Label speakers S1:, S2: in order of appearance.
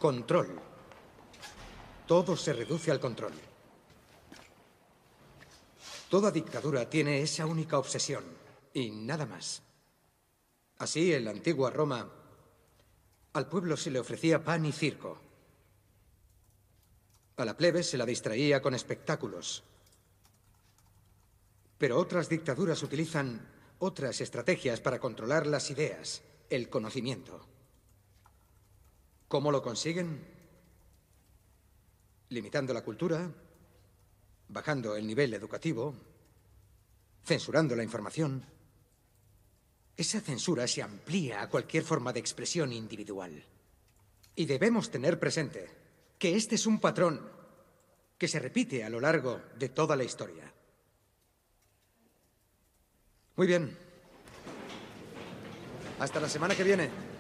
S1: Control. Todo se reduce al control. Toda dictadura tiene esa única obsesión, y nada más. Así, en la antigua Roma, al pueblo se le ofrecía pan y circo. A la plebe se la distraía con espectáculos. Pero otras dictaduras utilizan otras estrategias para controlar las ideas, el conocimiento. ¿Cómo lo consiguen? Limitando la cultura, bajando el nivel educativo, censurando la información. Esa censura se amplía a cualquier forma de expresión individual. Y debemos tener presente que este es un patrón que se repite a lo largo de toda la historia. Muy bien. Hasta la semana que viene.